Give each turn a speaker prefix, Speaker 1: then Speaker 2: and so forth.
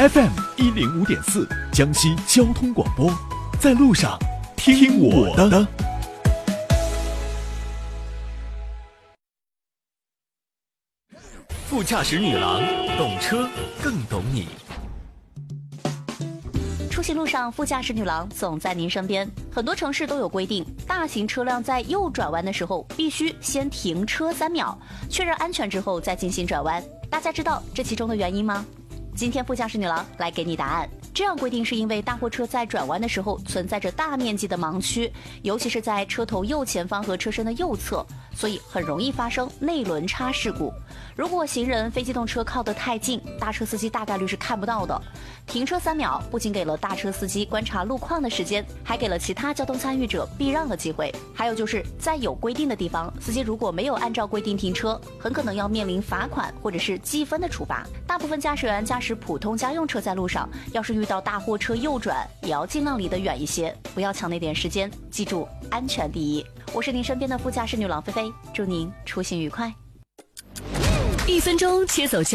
Speaker 1: FM105.4，江西交通广播，在路上听我的。副驾驶女郎，懂车更懂你。
Speaker 2: 出行路上，副驾驶女郎总在您身边。很多城市都有规定，大型车辆在右转弯的时候必须先停车3秒，确认安全之后再进行转弯。大家知道这其中的原因吗？今天副驾驶女郎来给你答案。这样规定是因为大货车在转弯的时候存在着大面积的盲区，尤其是在车头右前方和车身的右侧，所以很容易发生内轮差事故。如果行人、非机动车靠得太近，大车司机大概率是看不到的。停车3秒不仅给了大车司机观察路况的时间，还给了其他交通参与者避让的机会。还有就是在有规定的地方，司机如果没有按照规定停车，很可能要面临罚款或者是记分的处罚。大部分驾驶员驾驶普通家用车在路上，要是遇到大货车右转，也要尽量离得远一些，不要抢那点时间。记住，安全第一。我是您身边的副驾驶女郎菲菲，祝您出行愉快。
Speaker 3: 1分钟切走